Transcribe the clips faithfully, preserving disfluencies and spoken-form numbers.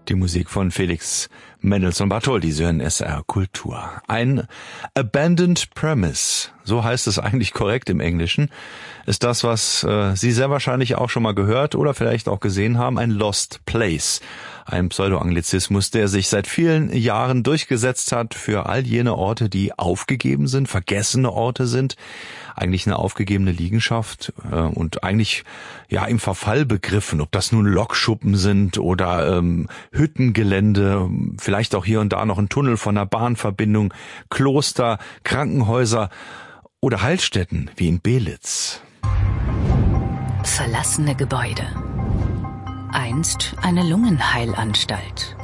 Die Musik von Felix Mendelssohn Bartholdy, Sie hören S R Kultur. Ein Abandoned Premise, so heißt es eigentlich korrekt im Englischen, ist das, was äh, Sie sehr wahrscheinlich auch schon mal gehört oder vielleicht auch gesehen haben, ein Lost Place. Ein Pseudo-Anglizismus, der sich seit vielen Jahren durchgesetzt hat für all jene Orte, die aufgegeben sind, vergessene Orte sind, eigentlich eine aufgegebene Liegenschaft äh, und eigentlich ja im Verfall begriffen, ob das nun Lokschuppen sind oder ähm, Hüttengelände, vielleicht auch hier und da noch ein Tunnel von einer Bahnverbindung, Kloster, Krankenhäuser oder Heilstätten wie in Belitz. Verlassene Gebäude. Einst eine Lungenheilanstalt.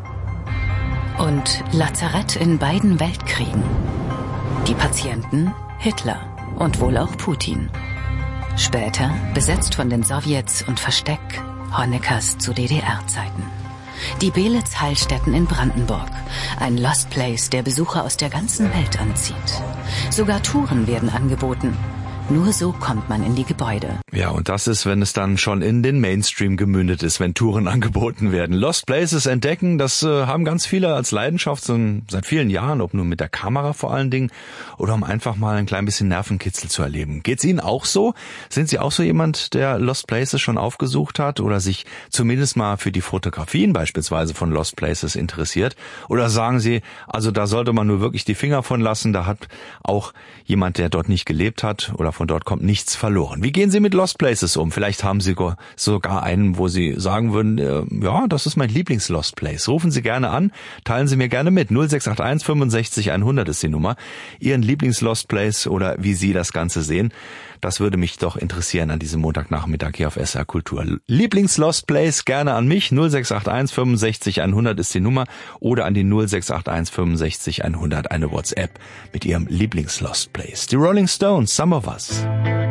Und Lazarett in beiden Weltkriegen. Die Patienten Hitler und wohl auch Putin. Später besetzt von den Sowjets und Versteck Honeckers zu D D R-Zeiten. Die Belitz-Heilstätten in Brandenburg. Ein Lost Place, der Besucher aus der ganzen Welt anzieht. Sogar Touren werden angeboten. Nur so kommt man in die Gebäude. Ja, und das ist, wenn es dann schon in den Mainstream gemündet ist, wenn Touren angeboten werden. Lost Places entdecken, das äh, haben ganz viele als Leidenschaft so seit vielen Jahren, ob nur mit der Kamera vor allen Dingen oder um einfach mal ein klein bisschen Nervenkitzel zu erleben. Geht's Ihnen auch so? Sind Sie auch so jemand, der Lost Places schon aufgesucht hat oder sich zumindest mal für die Fotografien beispielsweise von Lost Places interessiert? Oder sagen Sie, also da sollte man nur wirklich die Finger von lassen, da hat auch jemand, der dort nicht gelebt hat oder von dort kommt nichts verloren. Wie gehen Sie mit Lost Places um? Vielleicht haben Sie sogar einen, wo Sie sagen würden, äh, ja, das ist mein Lieblings-Lost Place. Rufen Sie gerne an, teilen Sie mir gerne mit. null sechs acht eins fünfundsechzig hundert ist die Nummer. Ihren Lieblings-Lost Place oder wie Sie das Ganze sehen. Das würde mich doch interessieren an diesem Montagnachmittag hier auf S R Kultur. Lieblings-Lost Place gerne an mich. null sechs acht eins fünfundsechzig hundert ist die Nummer. Oder an die null sechs acht eins fünfundsechzig hundert eine WhatsApp mit Ihrem Lieblings-Lost Place. Die Rolling Stones, Some of Us.